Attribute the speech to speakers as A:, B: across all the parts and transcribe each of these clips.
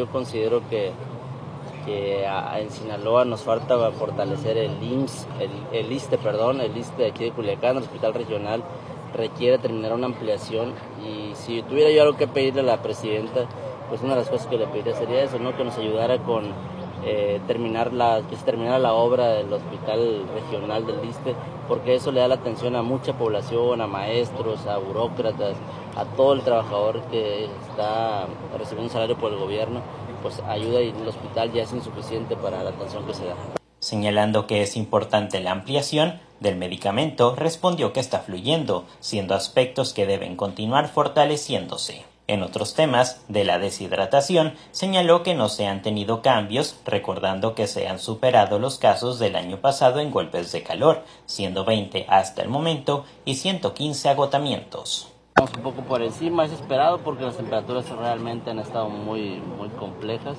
A: yo considero que en Sinaloa nos falta fortalecer el IMSS, el ISSSTE de aquí de Culiacán, el Hospital Regional, requiere terminar una ampliación, y si tuviera yo algo que pedirle a la presidenta, pues una de las cosas que le pediría sería eso, ¿no? Que nos ayudara con que se terminara la obra del Hospital Regional del ISSSTE, porque eso le da la atención a mucha población, a maestros, a burócratas, a todo el trabajador que está recibiendo un salario por el gobierno, pues ayuda, y el hospital ya es insuficiente para la atención que se da.
B: Señalando que es importante la ampliación del medicamento, respondió que está fluyendo, siendo aspectos que deben continuar fortaleciéndose. En otros temas de la deshidratación, señaló que no se han tenido cambios, recordando que se han superado los casos del año pasado en golpes de calor, siendo 20 hasta el momento y 115 agotamientos.
A: Estamos un poco por encima, es esperado porque las temperaturas realmente han estado muy complejas.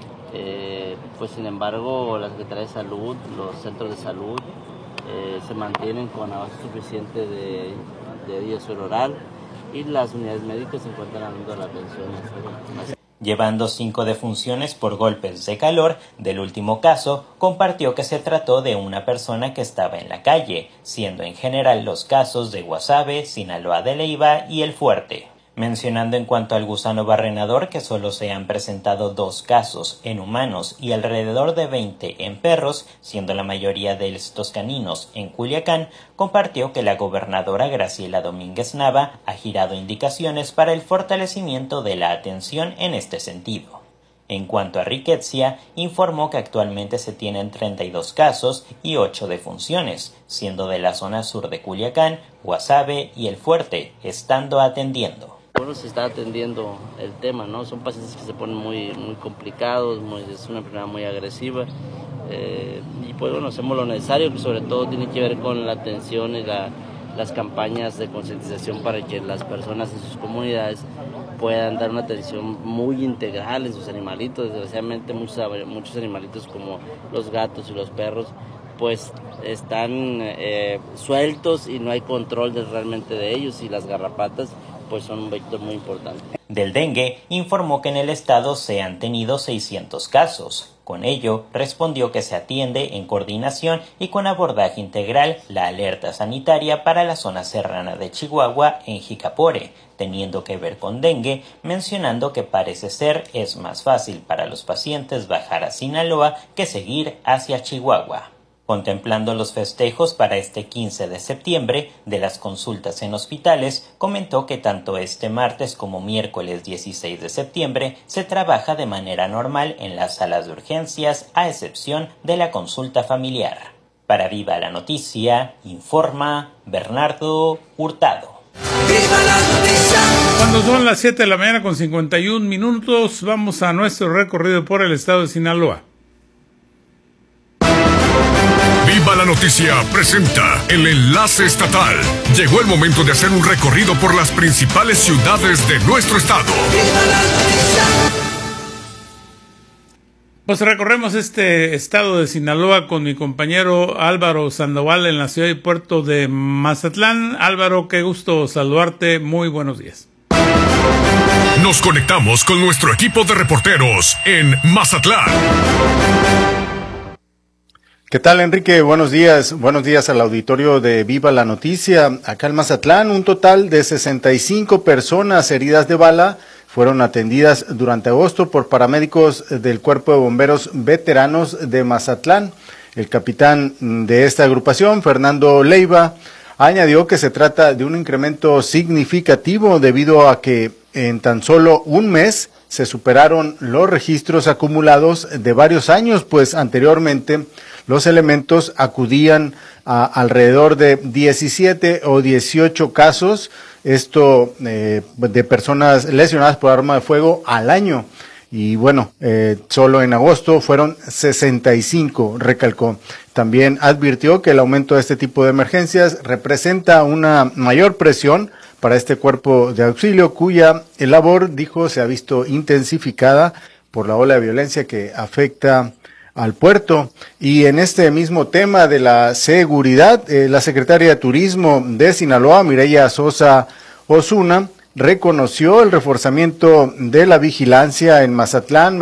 A: Pues sin embargo, la Secretaría de Salud, los centros de salud se mantienen con abasto suficiente de diazepam oral, y las unidades médicas se encuentran dando la atención.
B: Llevando 5 defunciones por golpes de calor, del último caso, compartió que se trató de una persona que estaba en la calle, siendo en general los casos de Guasave, Sinaloa de Leyva y El Fuerte. Mencionando en cuanto al gusano barrenador que solo se han presentado 2 casos en humanos y alrededor de 20 en perros, siendo la mayoría de estos caninos en Culiacán, compartió que la gobernadora Graciela Domínguez Nava ha girado indicaciones para el fortalecimiento de la atención en este sentido. En cuanto a riqueza, informó que actualmente se tienen 32 casos y 8 defunciones, siendo de la zona sur de Culiacán, Guasave y El Fuerte, estando atendiendo.
A: Bueno, se está atendiendo el tema, ¿no? Son pacientes que se ponen muy complicados, es una enfermedad muy agresiva, y pues bueno, hacemos lo necesario, que sobre todo tiene que ver con la atención y las campañas de concientización para que las personas en sus comunidades puedan dar una atención muy integral en sus animalitos. Desgraciadamente muchos animalitos como los gatos y los perros pues están sueltos y no hay control realmente de ellos, y las garrapatas pues son un vector muy importante.
B: Del dengue, informó que en el estado se han tenido 600 casos. Con ello, respondió que se atiende en coordinación y con abordaje integral la alerta sanitaria para la zona serrana de Chihuahua en Jicapore, teniendo que ver con dengue, mencionando que parece ser es más fácil para los pacientes bajar a Sinaloa que seguir hacia Chihuahua. Contemplando los festejos para este 15 de septiembre de las consultas en hospitales, comentó que tanto este martes como miércoles 16 de septiembre se trabaja de manera normal en las salas de urgencias, a excepción de la consulta familiar. Para Viva la Noticia, informa Bernardo Hurtado.
C: ¡Viva la noticia!
D: Cuando son las 7 de la mañana con 51 minutos, vamos a nuestro recorrido por el estado de Sinaloa.
E: Viva la Noticia presenta el enlace estatal. Llegó el momento de hacer un recorrido por las principales ciudades de nuestro estado.
C: ¡Viva la noticia!
D: Pues recorremos este estado de Sinaloa con mi compañero Álvaro Sandoval en la ciudad y puerto de Mazatlán. Álvaro, qué gusto saludarte. Muy buenos días.
E: Nos conectamos con nuestro equipo de reporteros en Mazatlán.
F: ¿Qué tal, Enrique? Buenos días al auditorio de Viva la Noticia. Acá en Mazatlán, un total de 65 personas heridas de bala fueron atendidas durante agosto por paramédicos del Cuerpo de Bomberos Veteranos de Mazatlán. El capitán de esta agrupación, Fernando Leyva, añadió que se trata de un incremento significativo debido a que en tan solo un mes se superaron los registros acumulados de varios años, pues anteriormente los elementos acudían a alrededor de 17 o 18 casos, esto de personas lesionadas por arma de fuego al año. Y bueno, solo en agosto fueron 65, recalcó. También advirtió que el aumento de este tipo de emergencias representa una mayor presión para este cuerpo de auxilio, cuya labor, dijo, se ha visto intensificada por la ola de violencia que afecta al puerto. Y en este mismo tema de la seguridad, la secretaria de Turismo de Sinaloa, Mireya Sosa Osuna, reconoció el reforzamiento de la vigilancia en Mazatlán